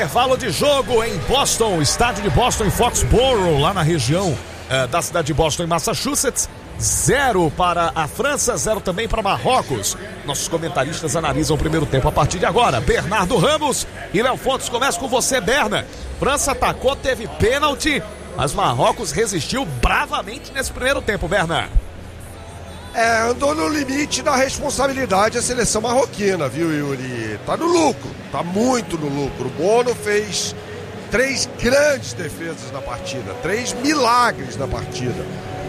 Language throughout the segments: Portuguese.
Intervalo de jogo em Boston, estádio de Boston, em Foxborough, lá na região da cidade de Boston, em Massachusetts. 0 para a França, 0 também para Marrocos. Nossos comentaristas analisam o primeiro tempo a partir de agora. Bernardo Ramos e Léo Fontes. Começa com você, Berna. França atacou, teve pênalti, mas Marrocos resistiu bravamente nesse primeiro tempo, Berna. Andou no limite da responsabilidade a seleção marroquina, viu, Yuri? Tá no lucro, tá muito no lucro. O Bono fez 3 grandes defesas na partida, 3 milagres na partida.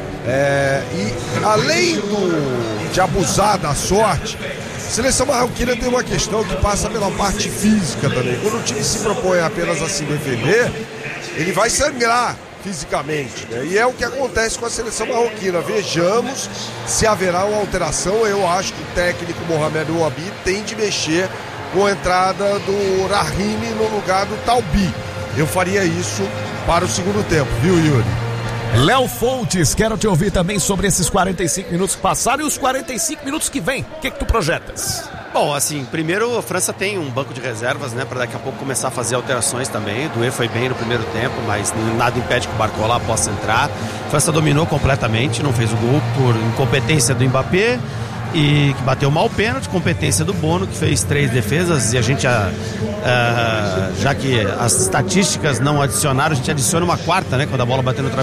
E além de abusar da sorte, a seleção marroquina tem uma questão que passa pela parte física também. Quando o time se propõe apenas a se defender, ele vai sangrar fisicamente, né? E é o que acontece com a seleção marroquina. Vejamos se haverá uma alteração. Eu acho que o técnico Mohamed Ouabi tem de mexer com a entrada do Rahimi no lugar do Talbi. Eu faria isso para o segundo tempo, viu, Yuri? Léo Fontes, quero te ouvir também sobre esses 45 minutos que passaram e os 45 minutos que vem. O que tu projetas? Bom, assim, primeiro a França tem um banco de reservas, né, para daqui a pouco começar a fazer alterações também. O Doué foi bem no primeiro tempo, mas nada impede que o Barcola possa entrar. A França dominou completamente, não fez o gol por incompetência do Mbappé, e que bateu mal o pênalti, competência do Bono, que fez 3 defesas, e a gente, já que as estatísticas não adicionaram, a gente adiciona uma quarta, né, quando a bola bateu no